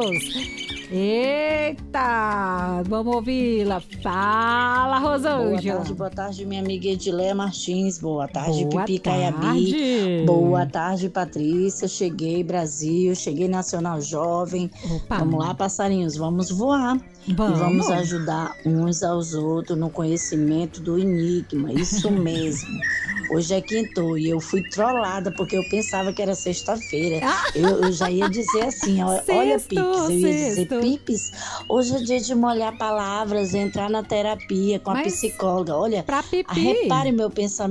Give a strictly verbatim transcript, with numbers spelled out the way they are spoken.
Eita, vamos ouvi-la. Fala, Boa Rosângela. tarde, boa tarde, minha amiga Edileia Martins. Boa tarde, Boa Pipi tarde. Caiabi. Boa tarde, Patrícia. Cheguei, Brasil. Cheguei, Nacional Jovem. Opa. Vamos lá, passarinhos, vamos voar. Vamos. E vamos ajudar uns aos outros no conhecimento do enigma. Isso mesmo. Hoje é quinto e eu fui trollada porque eu pensava que era sexta-feira. Eu, eu já ia dizer assim, ó, olha, Sexto, Pipes, eu ia dizer, sexto. Pipes, hoje é dia de molhar palavras, entrar na terapia com a Mas psicóloga. Olha, pra Pipi. repare meu pensamento.